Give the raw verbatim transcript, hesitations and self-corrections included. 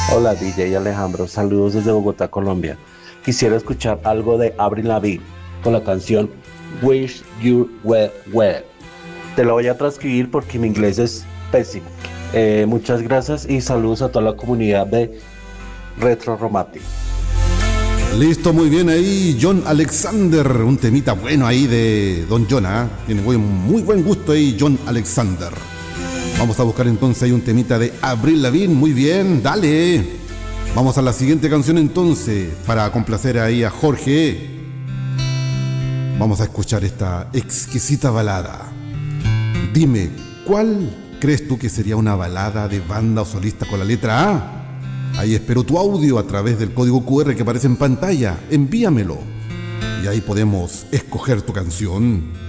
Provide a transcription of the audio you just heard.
Hola D J Alejandro, saludos desde Bogotá, Colombia. Quisiera escuchar algo de Avril Lavigne con la canción Wish You Were Well. Te la voy a transcribir porque mi inglés es pésimo. Eh, muchas gracias y saludos a toda la comunidad de Retro Romantic. Listo, muy bien ahí, John Alexander, un temita bueno ahí de Don Jonah, tiene buen, muy buen gusto ahí, John Alexander. Vamos a buscar entonces ahí un temita de Avril Lavigne, muy bien, dale. Vamos a la siguiente canción entonces, para complacer ahí a Jorge. Vamos a escuchar esta exquisita balada. Dime, ¿cuál crees tú que sería una balada de banda o solista con la letra A? Ahí espero tu audio a través del código Q R que aparece en pantalla. Envíamelo. Y ahí podemos escoger tu canción.